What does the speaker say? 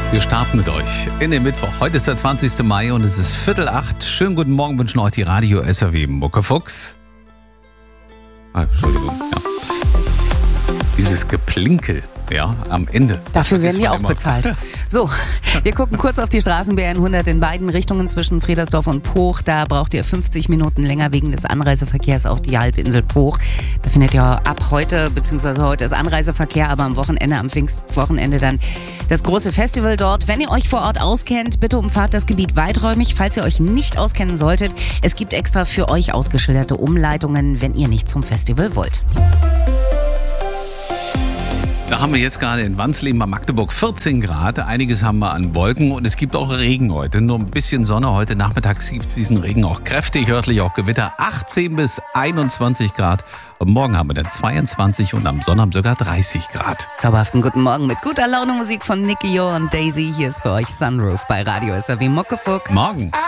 Wir starten mit euch in den Mittwoch. Heute ist der 20. Mai und es ist 7:45. Schönen guten Morgen wünschen euch die Radio SAW Muckefuchs. Entschuldigung, ja. Dieses Geplinkel, ja, am Ende. Dafür werden wir auch bezahlt. So, wir gucken kurz auf die Straßen BR 100 in beiden Richtungen zwischen Friedersdorf und Poch. Da braucht ihr 50 Minuten länger wegen des Anreiseverkehrs auf die Halbinsel Poch. Da findet ihr ab heute, beziehungsweise heute ist Anreiseverkehr, aber am Wochenende, am Pfingstwochenende dann das große Festival dort. Wenn ihr euch vor Ort auskennt, bitte umfahrt das Gebiet weiträumig. Falls ihr euch nicht auskennen solltet, es gibt extra für euch ausgeschilderte Umleitungen, wenn ihr nicht zum Festival wollt. Da haben wir jetzt gerade in Wansleben bei Magdeburg 14 Grad. Einiges haben wir an Wolken und es gibt auch Regen heute. Nur ein bisschen Sonne. Heute Nachmittag gibt es diesen Regen auch kräftig, örtlich auch Gewitter. 18 bis 21 Grad. Und morgen haben wir dann 22 und am Sonnabend sogar 30 Grad. Zauberhaften guten Morgen mit guter Laune Musik von Nicky Jo und Daisy. Hier ist für euch Sunroof bei Radio SAW Muckefuck. Morgen.